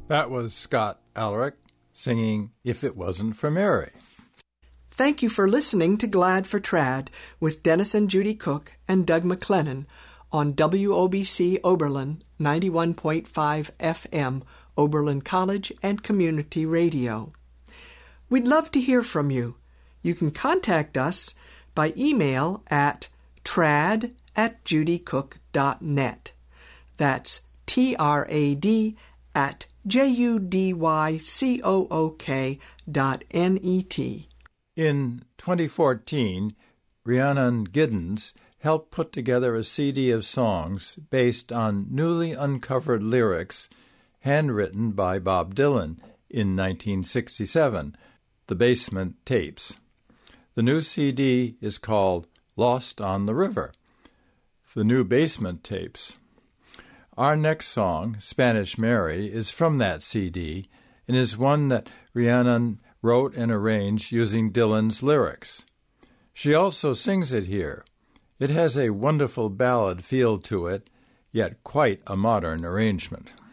That was Scott Alaric singing If It Wasn't for Mary. Thank you for listening to Glad for Trad with Dennis and Judy Cook and Doug McLennan on WOBC Oberlin 91.5 FM, Oberlin College and Community Radio. We'd love to hear from you. You can contact us by email at trad@judycook.net. That's trad@judycook.net. In 2014, Rhiannon Giddens helped put together a CD of songs based on newly uncovered lyrics handwritten by Bob Dylan in 1967, The Basement Tapes. The new CD is called Lost on the River, The New Basement Tapes. Our next song, Spanish Mary, is from that CD and is one that Rhiannon wrote and arranged using Dylan's lyrics. She also sings it here. It has a wonderful ballad feel to it, yet quite a modern arrangement.